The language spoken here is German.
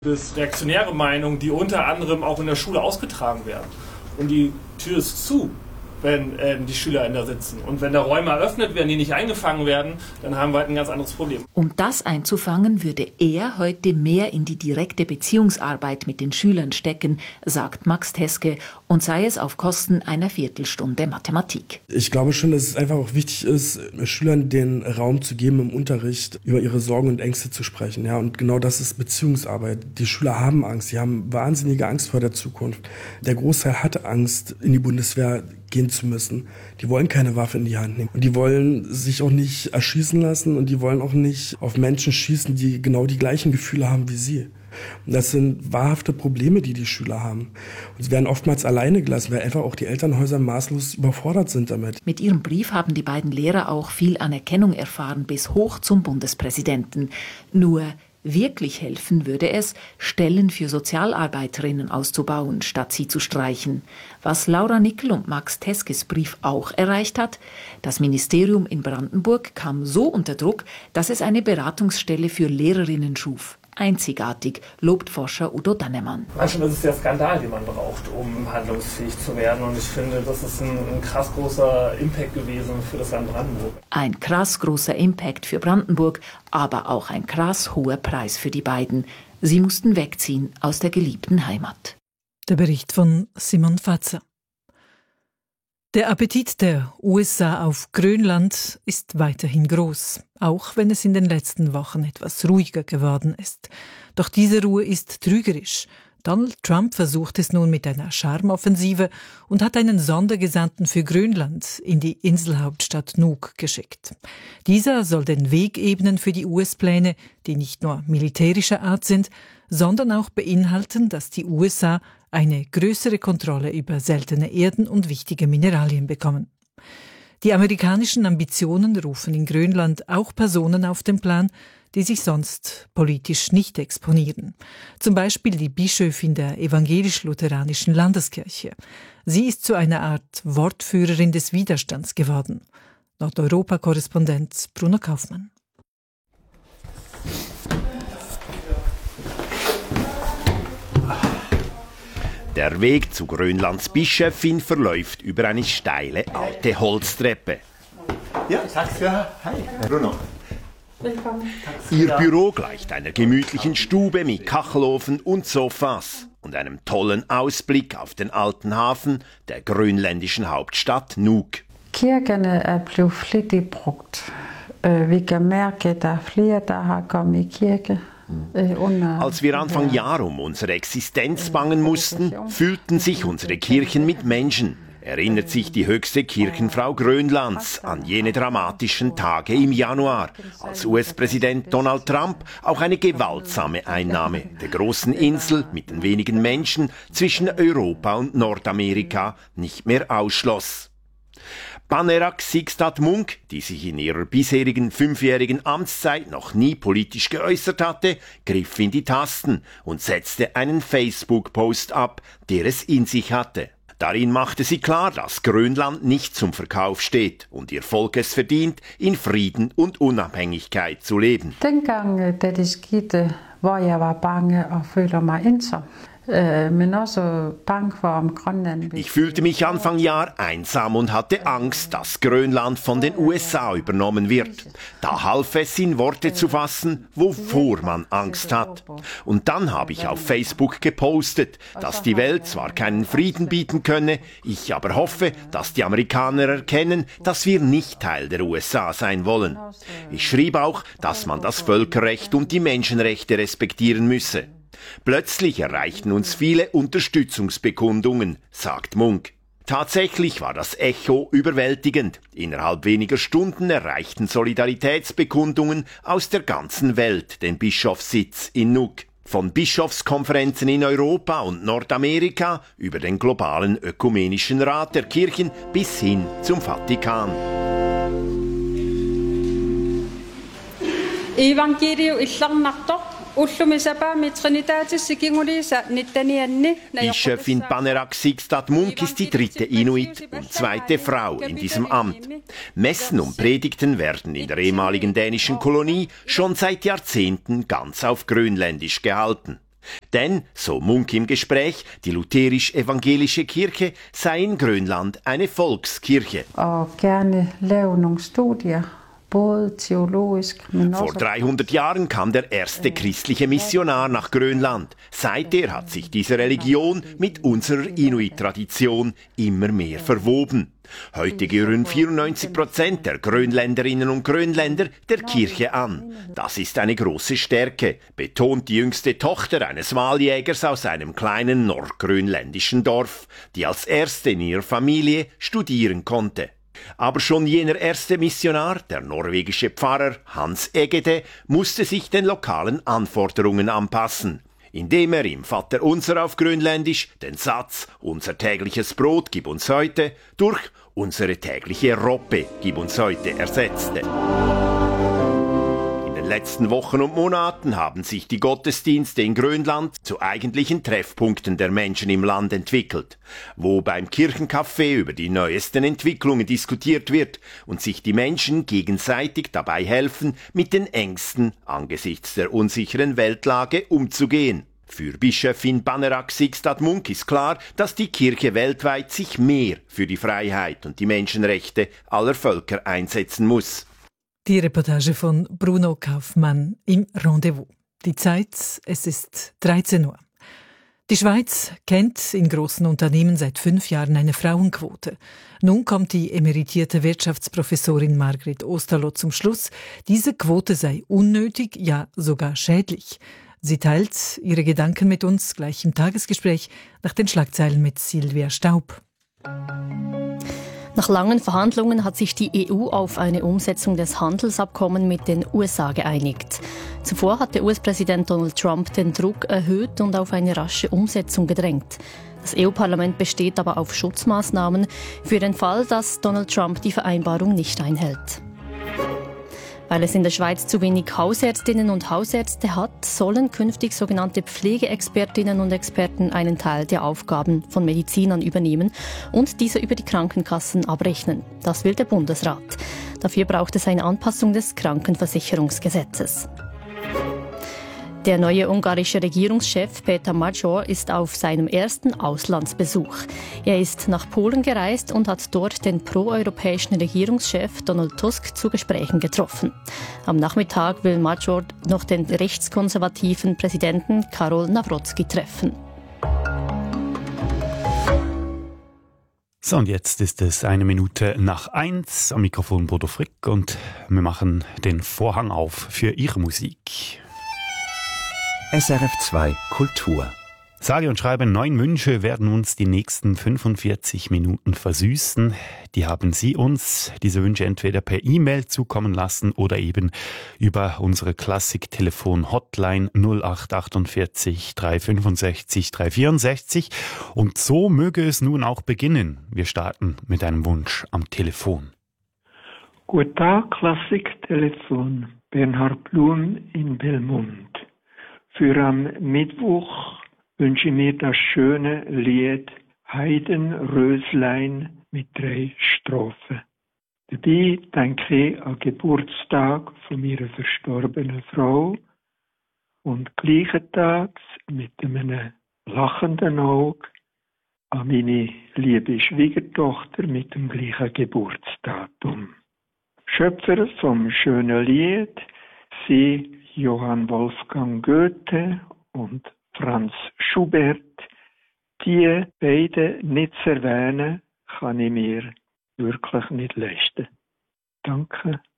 bis reaktionäre Meinungen, die unter anderem auch in der Schule ausgetragen werden. Und die Tür ist zu, wenn die SchülerInnen da sitzen. Und wenn da Räume eröffnet werden, die nicht eingefangen werden, dann haben wir halt ein ganz anderes Problem. Um das einzufangen, würde er heute mehr in die direkte Beziehungsarbeit mit den Schülern stecken, sagt Max Teske, und sei es auf Kosten einer Viertelstunde Mathematik. Ich glaube schon, dass es einfach auch wichtig ist, Schülern den Raum zu geben, im Unterricht über ihre Sorgen und Ängste zu sprechen. Ja, und genau das ist Beziehungsarbeit. Die Schüler haben Angst, sie haben wahnsinnige Angst vor der Zukunft. Der Großteil hat Angst, in die Bundeswehr gehen zu müssen. Die wollen keine Waffe in die Hand nehmen. Und die wollen sich auch nicht erschießen lassen und die wollen auch nicht auf Menschen schießen, die genau die gleichen Gefühle haben wie sie. Und das sind wahrhafte Probleme, die die Schüler haben. Und sie werden oftmals alleine gelassen, weil einfach auch die Elternhäuser maßlos überfordert sind damit. Mit ihrem Brief haben die beiden Lehrer auch viel Anerkennung erfahren, bis hoch zum Bundespräsidenten. Nur wirklich helfen würde es, Stellen für Sozialarbeiterinnen auszubauen, statt sie zu streichen. Was Laura Nickel und Max Teskes Brief auch erreicht hat: Das Ministerium in Brandenburg kam so unter Druck, dass es eine Beratungsstelle für Lehrerinnen schuf. Einzigartig, lobt Forscher Udo Dannemann. Manchmal ist es der Skandal, den man braucht, um handlungsfähig zu werden. Und ich finde, das ist ein krass großer Impact gewesen für das Land Brandenburg. Ein krass großer Impact für Brandenburg, aber auch ein krass hoher Preis für die beiden. Sie mussten wegziehen aus der geliebten Heimat. Der Bericht von Simon Fatzer. Der Appetit der USA auf Grönland ist weiterhin groß, auch wenn es in den letzten Wochen etwas ruhiger geworden ist. Doch diese Ruhe ist trügerisch. Donald Trump versucht es nun mit einer Charmoffensive und hat einen Sondergesandten für Grönland in die Inselhauptstadt Nuuk geschickt. Dieser soll den Weg ebnen für die US-Pläne, die nicht nur militärischer Art sind, sondern auch beinhalten, dass die USA eine größere Kontrolle über seltene Erden und wichtige Mineralien bekommen. Die amerikanischen Ambitionen rufen in Grönland auch Personen auf den Plan, die sich sonst politisch nicht exponieren. Zum Beispiel die Bischöfin der evangelisch-lutheranischen Landeskirche. Sie ist zu einer Art Wortführerin des Widerstands geworden. Nordeuropa-Korrespondent Bruno Kaufmann. Der Weg zu Grönlands Bischöfin verläuft über eine steile alte Holztreppe. Ja, hi, Bruno. Willkommen. Ihr Büro gleicht einer gemütlichen Stube mit Kachelofen und Sofas und einem tollen Ausblick auf den alten Hafen der grönländischen Hauptstadt Nuuk. Kirkerne er blevet flittigt brugt. Vi kan mærke, der flere, der har kommet i kirke. Als wir Anfang Jahr um unsere Existenz bangen mussten, füllten sich unsere Kirchen mit Menschen, erinnert sich die höchste Kirchenfrau Grönlands an jene dramatischen Tage im Januar, als US-Präsident Donald Trump auch eine gewaltsame Einnahme der großen Insel mit den wenigen Menschen zwischen Europa und Nordamerika nicht mehr ausschloss. Panerak Sihstad-Munk, die sich in ihrer bisherigen 5-jährigen Amtszeit noch nie politisch geäußert hatte, griff in die Tasten und setzte einen Facebook-Post ab, der es in sich hatte. Darin machte sie klar, dass Grönland nicht zum Verkauf steht und ihr Volk es verdient, in Frieden und Unabhängigkeit zu leben. Dengang, da det skete, hvor jeg var bange og føler mig ensom. Ich fühlte mich Anfang Jahr einsam und hatte Angst, dass Grönland von den USA übernommen wird. Da half es, in Worte zu fassen, wovor man Angst hat. Und dann habe ich auf Facebook gepostet, dass die Welt zwar keinen Frieden bieten könne, ich aber hoffe, dass die Amerikaner erkennen, dass wir nicht Teil der USA sein wollen. Ich schrieb auch, dass man das Völkerrecht und die Menschenrechte respektieren müsse. Plötzlich erreichten uns viele Unterstützungsbekundungen, sagt Munk. Tatsächlich war das Echo überwältigend. Innerhalb weniger Stunden erreichten Solidaritätsbekundungen aus der ganzen Welt den Bischofssitz in Nuuk. Von Bischofskonferenzen in Europa und Nordamerika über den globalen Ökumenischen Rat der Kirchen bis hin zum Vatikan. Evangelium islang nakto. Bischöfin Panerak Sihstad-Munk ist die dritte Inuit und zweite Frau in diesem Amt. Messen und Predigten werden in der ehemaligen dänischen Kolonie schon seit Jahrzehnten ganz auf Grönländisch gehalten. Denn, so Munk im Gespräch, die lutherisch-evangelische Kirche sei in Grönland eine Volkskirche. Gerne lave nogle studier. Vor 300 Jahren kam der erste christliche Missionar nach Grönland. Seither hat sich diese Religion mit unserer Inuit-Tradition immer mehr verwoben. Heute gehören 94% der Grönländerinnen und Grönländer der Kirche an. Das ist eine große Stärke, betont die jüngste Tochter eines Waljägers aus einem kleinen nordgrönländischen Dorf, die als erste in ihrer Familie studieren konnte. Aber schon jener erste Missionar, der norwegische Pfarrer Hans Egede, musste sich den lokalen Anforderungen anpassen, indem er im Vaterunser auf Grönländisch den Satz »Unser tägliches Brot gib uns heute« durch »Unsere tägliche Roppe gib uns heute« ersetzte. In den letzten Wochen und Monaten haben sich die Gottesdienste in Grönland zu eigentlichen Treffpunkten der Menschen im Land entwickelt, wo beim Kirchencafé über die neuesten Entwicklungen diskutiert wird und sich die Menschen gegenseitig dabei helfen, mit den Ängsten angesichts der unsicheren Weltlage umzugehen. Für Bischöfin Banerak Sigstad Munk ist klar, dass die Kirche weltweit sich mehr für die Freiheit und die Menschenrechte aller Völker einsetzen muss. Die Reportage von Bruno Kaufmann im Rendezvous. Die Zeit, es ist 13 Uhr. Die Schweiz kennt in großen Unternehmen seit 5 Jahren eine Frauenquote. Nun kommt die emeritierte Wirtschaftsprofessorin Margret Osterloh zum Schluss, diese Quote sei unnötig, ja sogar schädlich. Sie teilt ihre Gedanken mit uns gleich im Tagesgespräch nach den Schlagzeilen mit Silvia Staub. Nach langen Verhandlungen hat sich die EU auf eine Umsetzung des Handelsabkommens mit den USA geeinigt. Zuvor hatte US-Präsident Donald Trump den Druck erhöht und auf eine rasche Umsetzung gedrängt. Das EU-Parlament besteht aber auf Schutzmaßnahmen für den Fall, dass Donald Trump die Vereinbarung nicht einhält. Weil es in der Schweiz zu wenig Hausärztinnen und Hausärzte hat, sollen künftig sogenannte Pflegeexpertinnen und Experten einen Teil der Aufgaben von Medizinern übernehmen und diese über die Krankenkassen abrechnen. Das will der Bundesrat. Dafür braucht es eine Anpassung des Krankenversicherungsgesetzes. Der neue ungarische Regierungschef Peter Major ist auf seinem ersten Auslandsbesuch. Er ist nach Polen gereist und hat dort den proeuropäischen Regierungschef Donald Tusk zu Gesprächen getroffen. Am Nachmittag will Major noch den rechtskonservativen Präsidenten Karol Nawrocki treffen. So, und jetzt ist es 1:01 am Mikrofon Bodo Frick und wir machen den Vorhang auf für Ihre Musik. SRF 2 Kultur. Sage und schreibe 9 Wünsche werden uns die nächsten 45 Minuten versüßen. Die haben Sie uns, diese Wünsche, entweder per E-Mail zukommen lassen oder eben über unsere Klassik-Telefon-Hotline 0848 365 364. Und so möge es nun auch beginnen. Wir starten mit einem Wunsch am Telefon. Guten Tag, Klassik-Telefon. Bernhard Blum in Belmont. Für am Mittwoch wünsche ich mir das schöne Lied Heidenröslein mit 3 Strophen. Dabei denke ich an den Geburtstag von meiner verstorbenen Frau und gleichentags mit einem lachenden Auge an meine liebe Schwiegertochter mit dem gleichen Geburtsdatum. Schöpfer vom schönen Lied sind Johann Wolfgang Goethe und Franz Schubert. Die beiden nicht zu erwähnen, kann ich mir wirklich nicht leisten. Danke.